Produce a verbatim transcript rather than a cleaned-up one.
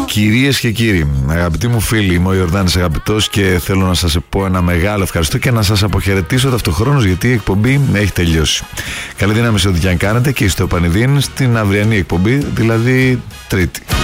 Κυρίες και κύριοι, αγαπητοί μου φίλοι, είμαι ο Ιορδάνης Αγαπητός και θέλω να σας πω ένα μεγάλο ευχαριστώ και να σας αποχαιρετήσω ταυτοχρόνως, γιατί η εκπομπή έχει τελειώσει. Καλή δύναμη σε ό,τι και αν κάνετε και είστε ο Πανιδίν στην αυριανή εκπομπή, δηλαδή Τρίτη.